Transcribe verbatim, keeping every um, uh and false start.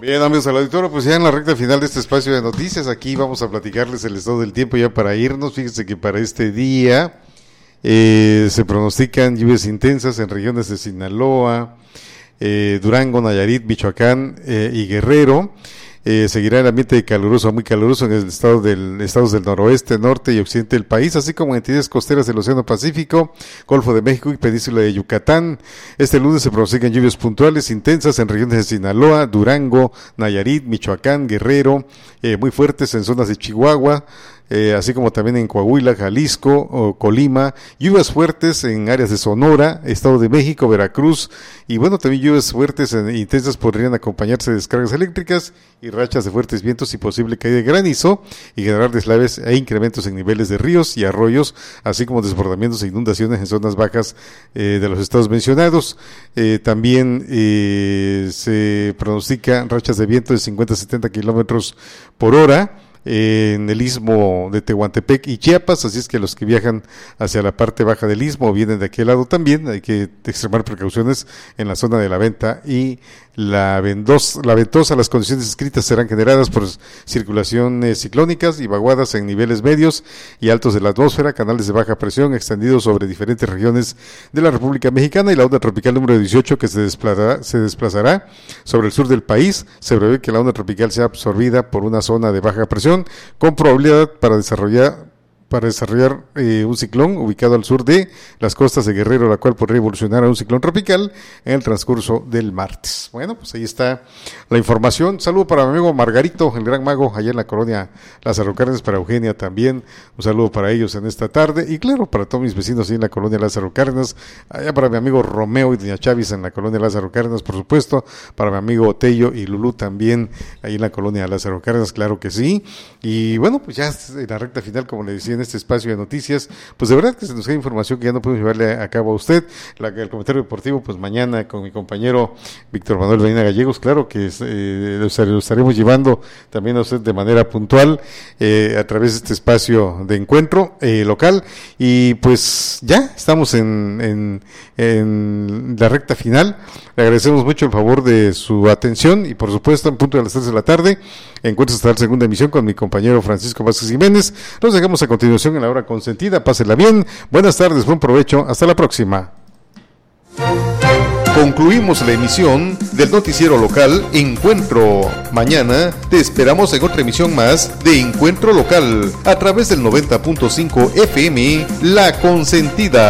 Bien, amigos al auditorio, pues ya en la recta final de este espacio de noticias, aquí vamos a platicarles el estado del tiempo ya para irnos. Fíjense que para este día eh, se pronostican lluvias intensas en regiones de Sinaloa, eh, Durango, Nayarit, Michoacán eh, y Guerrero. Eh, seguirá el ambiente caluroso, muy caluroso en el estado del estados del noroeste, norte y occidente del país, así como en entidades costeras del Océano Pacífico, Golfo de México y Península de Yucatán. Este lunes se pronostican lluvias puntuales intensas en regiones de Sinaloa, Durango, Nayarit, Michoacán, Guerrero, eh, muy fuertes en zonas de Chihuahua, Eh, así como también en Coahuila, Jalisco, o Colima, lluvias fuertes en áreas de Sonora, Estado de México, Veracruz, y bueno, también lluvias fuertes e intensas podrían acompañarse de descargas eléctricas y rachas de fuertes vientos y posible caída de granizo, y generar deslaves e incrementos en niveles de ríos y arroyos, así como desbordamientos e inundaciones en zonas bajas eh, de los estados mencionados. Eh, también eh, se pronostica rachas de viento de cincuenta a setenta kilómetros por hora, en el istmo de Tehuantepec y Chiapas, así es que los que viajan hacia la parte baja del istmo o vienen de aquel lado también, hay que extremar precauciones en la zona de la Venta y la, vendos, la Ventosa. Las condiciones escritas serán generadas por circulaciones ciclónicas y vaguadas en niveles medios y altos de la atmósfera, canales de baja presión extendidos sobre diferentes regiones de la República Mexicana, y la onda tropical número dieciocho que se desplazará, se desplazará sobre el sur del país. Se prevé que la onda tropical sea absorbida por una zona de baja presión con probabilidad para desarrollar para desarrollar eh, un ciclón ubicado al sur de las costas de Guerrero, la cual podría evolucionar a un ciclón tropical en el transcurso del martes. Bueno, pues ahí está la información. Saludo para mi amigo Margarito, el gran mago, allá en la colonia Lázaro Cárdenas, para Eugenia también, un saludo para ellos en esta tarde, y claro, para todos mis vecinos ahí en la colonia Lázaro Cárdenas, allá para mi amigo Romeo y doña Chavis en la colonia Lázaro Cárdenas, por supuesto, para mi amigo Tello y Lulú también, ahí en la colonia Lázaro Cárdenas, claro que sí. Y bueno, pues ya en la recta final, como le decía, en este espacio de noticias, pues de verdad que se nos queda información que ya no podemos llevarle a cabo a usted. La, el comentario deportivo, pues mañana con mi compañero Víctor Manuel Medina Gallegos, claro que eh, lo estaremos llevando también a usted de manera puntual eh, a través de este espacio de encuentro eh, local. Y pues ya estamos en, en, en la recta final. Le agradecemos mucho el favor de su atención y por supuesto en punto de las tres de la tarde encuentros hasta la segunda emisión con mi compañero Francisco Vázquez Jiménez. Nos dejamos a continuación en la hora consentida. Pásela bien, buenas tardes, buen provecho, hasta la próxima. Concluimos la emisión del noticiero local Encuentro. Mañana te esperamos en otra emisión más de Encuentro Local a través del noventa punto cinco F M La Consentida.